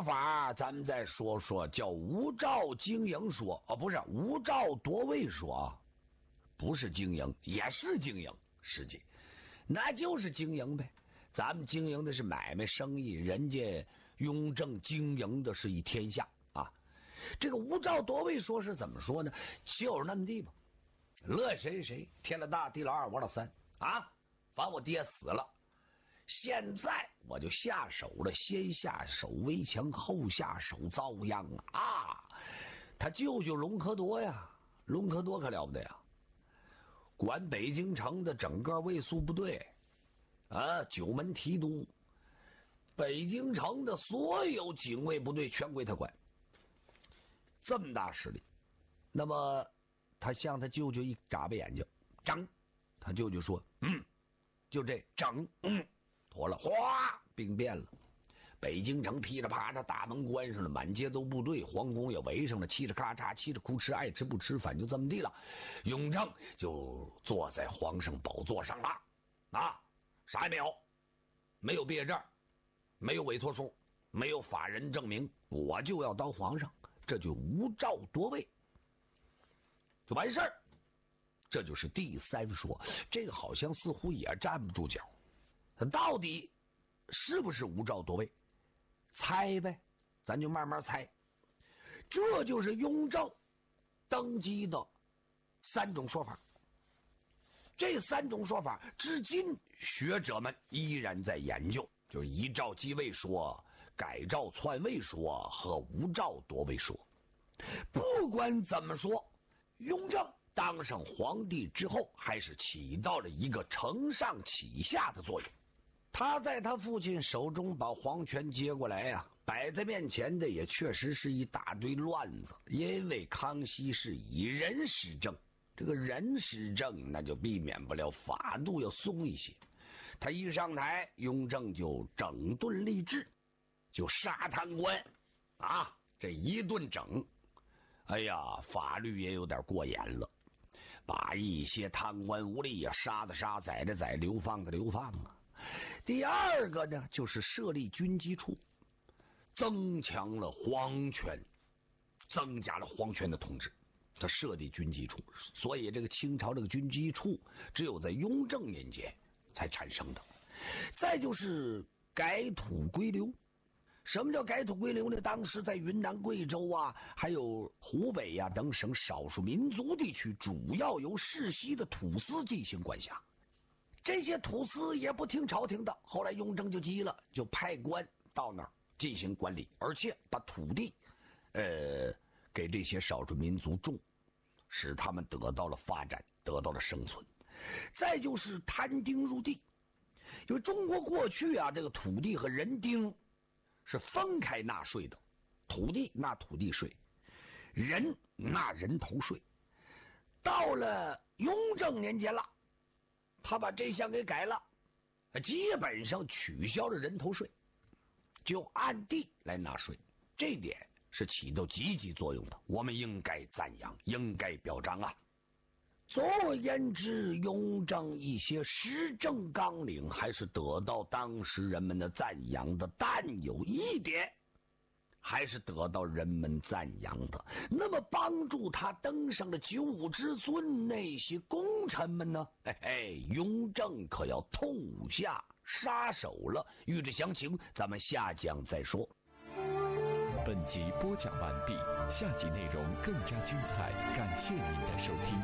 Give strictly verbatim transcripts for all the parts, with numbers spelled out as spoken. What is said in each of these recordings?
法，咱们再说说叫无照经营说，哦，不是无照夺位说啊，不是经营，也是经营，实际那就是经营呗。咱们经营的是买卖生意，人家雍正经营的是一天下啊。这个无照夺位说是怎么说呢？就是那么地吧，乐谁谁，天老大，地老二，我老三啊，反正我爹死了。现在我就下手了，先下手为强，后下手遭殃啊！啊，他舅舅隆科多呀，隆科多可了不得呀，管北京城的整个卫戍部队，啊，九门提督，北京城的所有警卫部队全归他管，这么大势力。那么他向他舅舅一眨巴眼睛，整，他舅舅说：“嗯，就这整，嗯。”妥了，哗，兵变了，北京城噼里啪嚓，大门关上了，满街都部队，皇宫也围上了，嘁哩咔嚓，嘁哩哭哧，爱吃不吃，反正就这么地了。雍正就坐在皇上宝座上了，啊，啥也没有，没有毕业证，没有委托书，没有法人证明，我就要当皇上，这就无照夺位，就完事儿。这就是第三说，这个好像似乎也站不住脚。他到底是不是无照夺位？猜呗，咱就慢慢猜。这就是雍正登基的三种说法。这三种说法至今学者们依然在研究，就是遗诏继位说、改诏篡位说和无照夺位说。不管怎么说，雍正当上皇帝之后，还是起到了一个承上启下的作用。他在他父亲手中把皇权接过来呀、啊，摆在面前的也确实是一大堆乱子。因为康熙是以人施政，这个人施政那就避免不了法度要松一些。他一上台，雍正就整顿吏治，就杀贪官，啊，这一顿整，哎呀，法律也有点过严了，把一些贪官污吏呀，杀的杀，宰的宰，流放的流放啊。第二个呢，就是设立军机处，增强了皇权，增加了皇权的统治。他设立军机处，所以这个清朝这个军机处只有在雍正年间才产生的。再就是改土归流。什么叫改土归流呢？当时在云南、贵州啊，还有湖北呀、啊、等省少数民族地区，主要由世袭的土司进行管辖。这些土司也不听朝廷的，后来雍正就急了，就派官到那儿进行管理，而且把土地呃给这些少数民族种，使他们得到了发展，得到了生存。再就是摊丁入地，因为中国过去啊，这个土地和人丁是分开纳税的，土地纳土地税，人纳人头税。到了雍正年间了，他把这项给改了，基本上取消了人头税，就按地来纳税，这点是起到积极作用的，我们应该赞扬，应该表彰啊。总而言之，雍正一些施政纲领还是得到当时人们的赞扬的，但有一点还是得到人们赞扬的。那么帮助他登上了九五之尊那些功臣们呢？嘿嘿，雍正可要痛下杀手了。欲知详情，咱们下讲再说。 本集播讲完毕，下集内容更加精彩，感谢您的收听。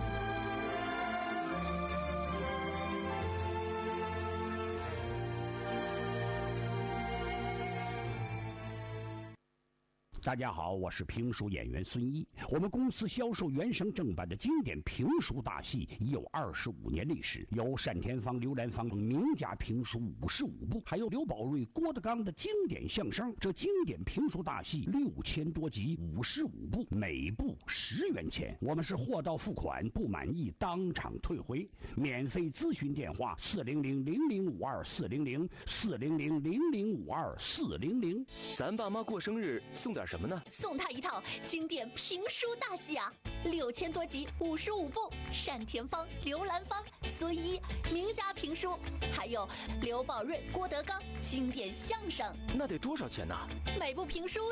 大家好，我是评书演员孙一。我们公司销售原声正版的经典评书大戏已有二十五年历史，有单田芳、刘兰芳名家评书五十五部，还有刘宝瑞、郭德纲的经典相声。这经典评书大戏六千多集，五十五部，每部十元钱。我们是货到付款，不满意当场退回。免费咨询电话：四零零零零五二四零零四零零零零五二四零零。 咱爸妈过生日送点什么呢？ 送他一套经典评书大戏啊，六千多集，五十五部，单田芳、刘兰芳、孙一名家评书，还有刘宝瑞、郭德纲经典相声。 那得多少钱呢？ 每部评书